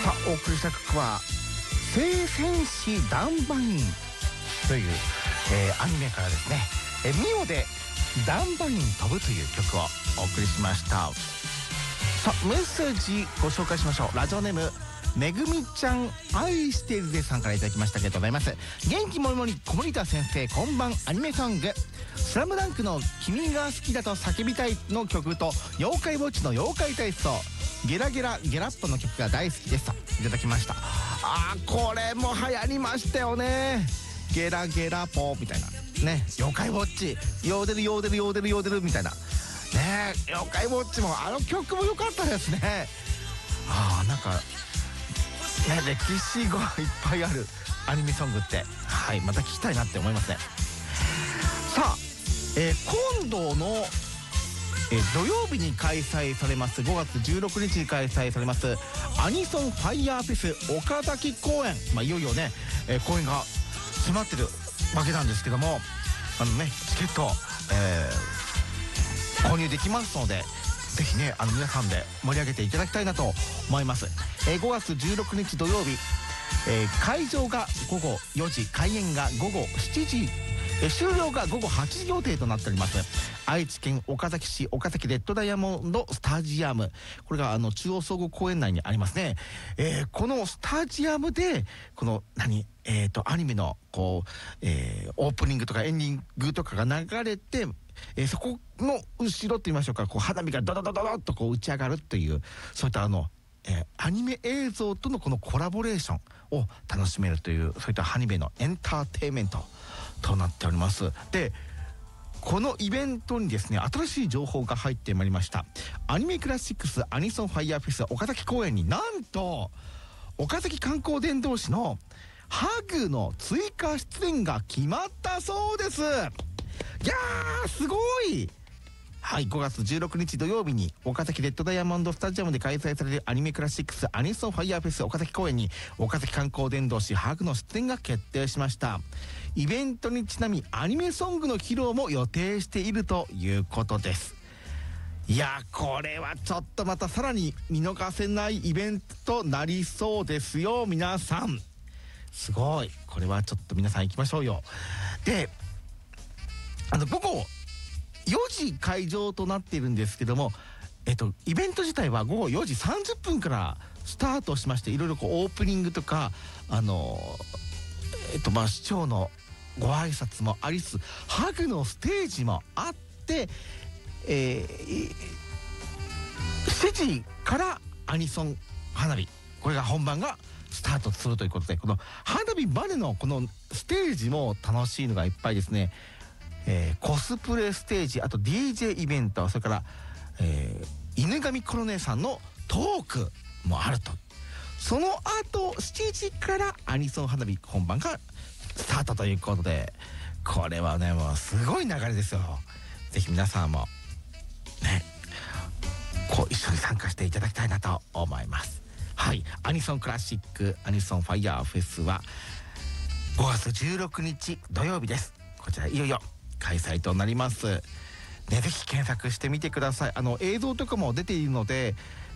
さあお送りした曲は聖戦士ダンバインという、アニメからですね、ミオでダンバイン飛ぶという曲をお送りしました。さあメッセージご紹介しましょう。ラジオネームめぐみちゃん愛してるぜさんからいただきました。ありがとうございます。元気もりもり小森田先生こんばん。アニメソングスラムダンクの君が好きだと叫びたいの曲と妖怪ウォッチの妖怪体操ゲラゲラゲラッポの曲が大好きですといただきました。これも流行りましたよね。ゲラゲラポみたいなね、妖怪ウォッチヨーデルヨーデルヨーデルヨーデルみたいなね、妖怪ウォッチもあの曲も良かったですね。なんかね、歴史がいっぱいあるアニメソングってまた聴きたいなって思いますね。さあ、今度の土曜日に開催されます5月16日に開催されますアニソンファイヤーフェス岡崎公演、いよいよね、公演が迫ってるわけなんですけども、チケット、購入できますのでぜひね皆さんで盛り上げていただきたいなと思います。5月16日土曜日、会場が午後4時開演が午後7時終了が午後8時予定となっております。愛知県岡崎市岡崎レッドダイヤモンドスタジアム、これが中央総合公園内にありますね。このスタジアムでこのアニメのオープニングとかエンディングとかが流れて、そこの後ろと言いましょうか、花火がドドドドドッと打ち上がるという、そういったアニメ映像とのこのコラボレーションを楽しめるという、そういったアニメのエンターテインメントとなっております。でこのイベントにですね新しい情報が入ってまいりました。アニメクラシックスアニソンファイヤーフェス岡崎公演になんと岡崎観光伝道師のハグの追加出演が決まったそうです。いやーすごい。5月16日土曜日に岡崎レッドダイヤモンドスタジアムで開催されるアニメクラシックスアニソンファイヤーフェス岡崎公演に岡崎観光伝道師ハグの出演が決定しました。イベントにちなみアニメソングの披露も予定しているということです。いやこれはちょっとまたさらに見逃せないイベントとなりそうですよ。皆さんすごい、これはちょっと皆さん行きましょうよ。で午後4時会場となっているんですけども、イベント自体は午後4時30分からスタートしまして、いろいろオープニングとか市長のご挨拶もありつつハグのステージもあって、7時からアニソン花火、これが本番がスタートするということで、この花火までのこのステージも楽しいのがいっぱいですね。コスプレステージ、あと DJ イベント、それから、犬神コロ姉さんのトークもあると。その後7時からアニソン花火本番がスタートということで、これはねもうすごい流れですよ。ぜひ皆さんもね一緒に参加していただきたいなと思います。アニソンクラシックアニソンファイヤーフェスは5月16日土曜日です。こちらいよいよ開催となります。ぜひ検索してみてください。映像とかも出ているので